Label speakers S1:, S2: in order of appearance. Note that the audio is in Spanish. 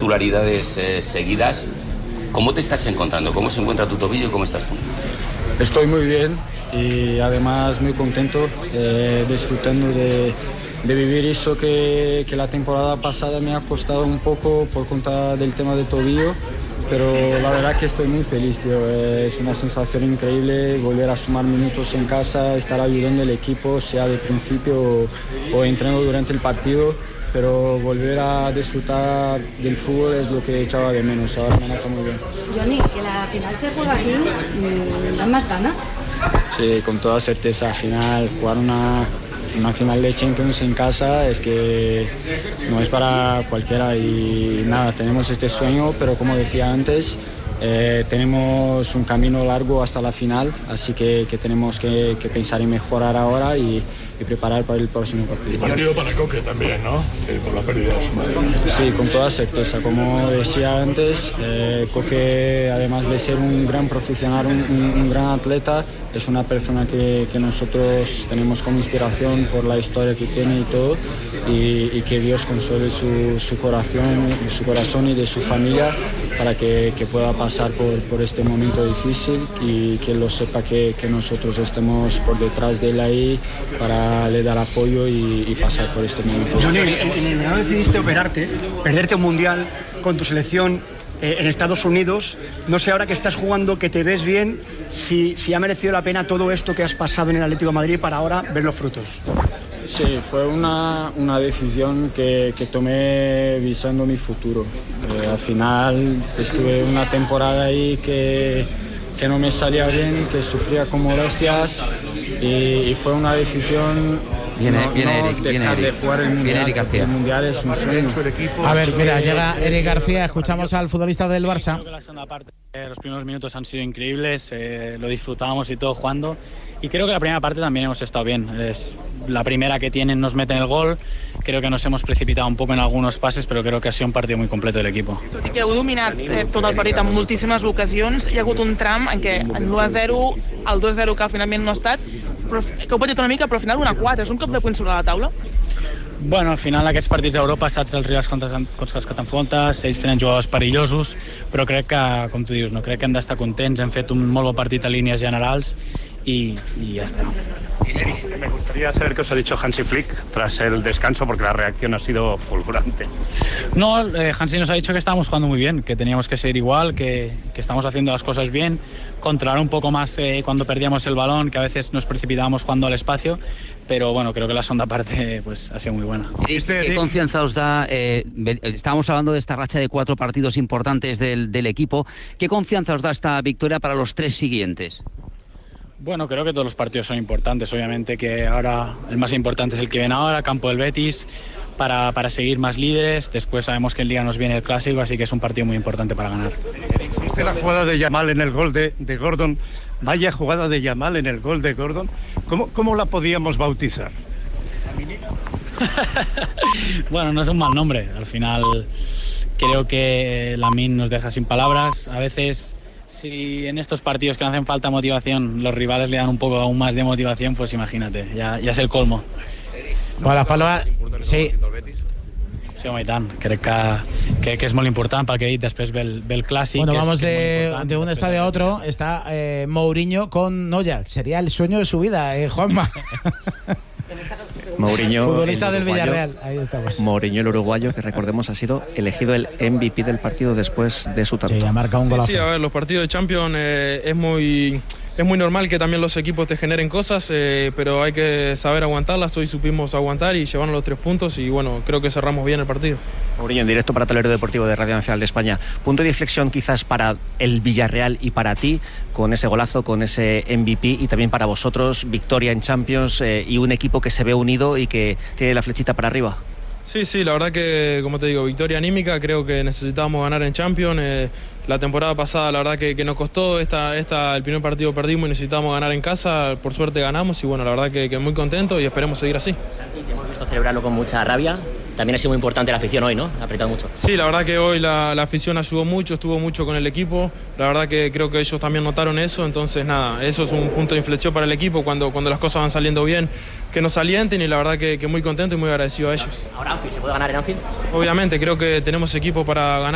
S1: titularidades seguidas. ¿Cómo te estás encontrando? ¿Cómo se encuentra tu tobillo y cómo estás tú?
S2: Estoy muy bien y además muy contento, disfrutando de vivir eso que la temporada pasada me ha costado un poco por cuenta del tema del tobillo, pero la verdad que estoy muy feliz, tío. Es una sensación increíble volver a sumar minutos en casa, estar ayudando al equipo, sea de principio o entreno durante el partido, pero volver a disfrutar del fútbol es lo que echaba de menos. Ahora me noto muy bien.
S3: Johnny, que la final se juega aquí, ¿dan más ganas?
S2: Sí, con toda certeza. Al final, jugar una final de Champions en casa es que no es para cualquiera y nada, tenemos este sueño, pero como decía antes, tenemos un camino largo hasta la final, así que tenemos que pensar en mejorar ahora y preparar para el próximo partido.
S4: Y partido para Coque también, ¿no? Por la pérdida de su madre.
S2: Sí, con toda certeza. Como decía antes, Coque, además de ser un gran profesional, un gran atleta, es una persona que nosotros tenemos como inspiración por la historia que tiene y todo, y que Dios consuele su corazón y de su familia para que pueda pasar por este momento difícil y que lo sepa que nosotros estemos por detrás de él ahí para le dar apoyo y pasar por este momento.
S5: Johnny, en el verano decidiste operarte, perderte un mundial con tu selección en Estados Unidos. No sé, ahora que estás jugando, que te ves bien, si ha merecido la pena todo esto que has pasado en el Atlético de Madrid para ahora ver los frutos.
S2: Sí, fue una decisión que tomé visando mi futuro. Al final estuve una temporada ahí que no me salía bien, que sufría con molestias y fue una decisión.
S6: Viene
S2: dejar de jugar el mundial. El mundial es un sueño.
S7: A ver, mira, llega Eric García, escuchamos al futbolista del Barça.
S8: Creo que la segunda parte, los primeros minutos han sido increíbles, lo disfrutábamos y todo jugando. Y creo que la primera parte también hemos estado bien. Es la primera que tienen, nos meten el gol. Creo que nos hemos precipitado un poco en algunos pases, però crec que ha sigut un partit molt complet de l'equip.
S9: Tot i que heu dominat tot el partit en moltíssimes ocasions, hi ha hagut un tram en què en l'1-0, el 2-0 que finalment no ha estat, però, que heu patit una mica, però al final 1-4, és un cop de punt sobre la taula?
S8: Bueno, al final aquests partits d'Europa saps els rivals contra els que t'enfrontes, ells tenen jugadors perillosos, però crec que, com tu dius, no crec que hem d'estar contents, hem fet un molt bon partit a línies generals y ya está.
S10: Me gustaría saber qué os ha dicho Hansi Flick tras el descanso, porque la reacción ha sido fulgurante.
S8: No, Hansi nos ha dicho que estábamos jugando muy bien, que teníamos que seguir igual, que estamos haciendo las cosas bien, controlar un poco más cuando perdíamos el balón, que a veces nos precipitábamos jugando al espacio, pero bueno, creo que la segunda parte pues ha sido muy buena.
S6: ¿Qué confianza os da? Estábamos hablando de esta racha de 4 partidos importantes del equipo. ¿Qué confianza os da esta victoria para los 3 siguientes?
S8: Bueno, creo que todos los partidos son importantes. Obviamente que ahora el más importante es el que viene ahora, campo del Betis, para seguir más líderes. Después sabemos que en Liga nos viene el Clásico, así que es un partido muy importante para ganar.
S10: ¿Viste la jugada de Yamal en el gol de Gordon? Vaya jugada de Yamal en el gol de Gordon. ¿Cómo la podíamos bautizar?
S8: Bueno, no es un mal nombre. Al final creo que Lamine nos deja sin palabras. A veces, si en estos partidos que no hacen falta motivación, los rivales le dan un poco aún más de motivación, pues imagínate, ya es el colmo.
S7: Bueno, las palabras, sí.
S8: Sí, home, i tant. Crec que és molt important perquè ell després ve el clàssic.
S7: Bueno, vamos de un estadio a otro. Está Mourinho con Noya. Sería el sueño de su vida, Juanma.
S11: Mourinho,
S7: futbolista del Villarreal. Ahí estamos.
S11: Mourinho, el uruguayo, que recordemos ha sido elegido el MVP del partido después de su tanto.
S7: Sí, ha marcado un golazo.
S12: Sí, a ver, los partidos de Champions es muy normal que también los equipos te generen cosas, pero hay que saber aguantarlas. Hoy supimos aguantar y llevarnos los 3 puntos y bueno, creo que cerramos bien el partido.
S11: Mourinho, en directo para Tablero Deportivo de Radio Nacional de España. Punto de inflexión quizás para el Villarreal y para ti, con ese golazo, con ese MVP, y también para vosotros, victoria en Champions y un equipo que se ve unido y que tiene la flechita para arriba.
S12: Sí, la verdad que, como te digo, victoria anímica. Creo que necesitábamos ganar en Champions. La temporada pasada, la verdad que nos costó. El primer partido perdimos y necesitábamos ganar en casa. Por suerte ganamos y bueno, la verdad que muy contento y esperemos seguir así.
S13: Santi, te hemos visto celebrarlo con mucha rabia. También ha sido muy importante la afición hoy, ¿no? Ha apretado mucho.
S12: Sí, la verdad que hoy la afición ayudó mucho, estuvo mucho con el equipo. La verdad que creo que ellos también notaron eso. Entonces, nada, eso es un punto de inflexión para el equipo cuando las cosas van saliendo bien, que nos alienten, y la verdad que muy contento y muy agradecido a ellos.
S13: Ahora, Anfield, ¿se puede ganar en Anfield?
S12: Obviamente, creo que tenemos equipo para ganar.